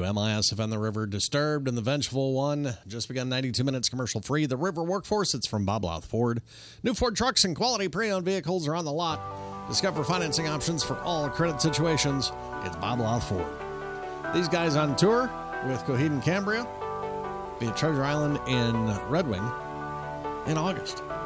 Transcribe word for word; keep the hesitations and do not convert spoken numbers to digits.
M I S F N The River, Disturbed, and The Vengeful One. Just begun ninety-two minutes commercial-free. The River Workforce, it's from Bob Louth Ford. New Ford trucks and quality pre-owned vehicles are on the lot. Discover financing options for all credit situations. It's Bob Louth Ford. These guys on tour with Coheed and Cambria, be at Treasure Island in Red Wing in August.